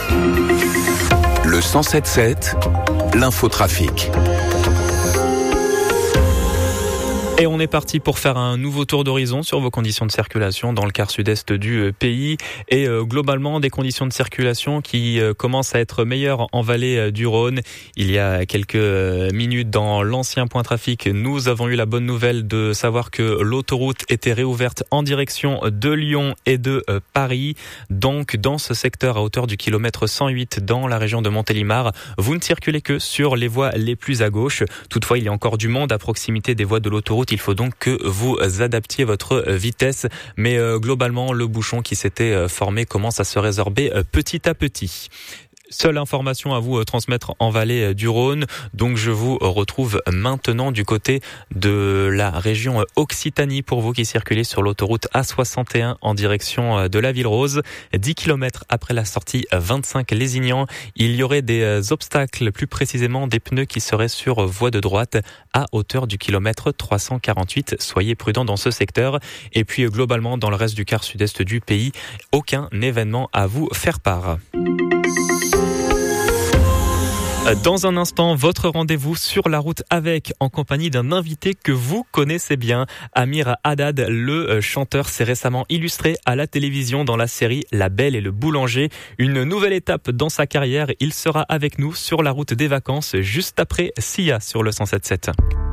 Le 107.7, l'infotrafic. Et on est parti pour faire un nouveau tour d'horizon sur vos conditions de circulation dans le quart sud-est du pays et globalement des conditions de circulation qui commencent à être meilleures en vallée du Rhône. Il y a quelques minutes dans l'ancien point trafic, nous avons eu la bonne nouvelle de savoir que l'autoroute était réouverte en direction de Lyon et de Paris. Donc dans ce secteur à hauteur du kilomètre 108 dans la région de Montélimar, vous ne circulez que sur les voies les plus à gauche. Toutefois, il y a encore du monde à proximité des voies de l'autoroute. Il faut donc que vous adaptiez votre vitesse. Mais globalement, le bouchon qui s'était formé commence à se résorber petit à petit. Seule information à vous transmettre en vallée du Rhône. Donc je vous retrouve maintenant du côté de la région Occitanie pour vous qui circulez sur l'autoroute A61 en direction de la Ville-Rose. 10 km après la sortie 25 Lézignan, il y aurait des obstacles, plus précisément des pneus qui seraient sur voie de droite à hauteur du kilomètre 348. Soyez prudents dans ce secteur. Et puis globalement dans le reste du quart sud-est du pays, aucun événement à vous faire part. Dans un instant, votre rendez-vous sur la route avec, en compagnie d'un invité que vous connaissez bien. Amir Haddad, le chanteur, s'est récemment illustré à la télévision dans la série La Belle et le Boulanger. Une nouvelle étape dans sa carrière. Il sera avec nous sur la route des vacances juste après Sia sur le 107.7.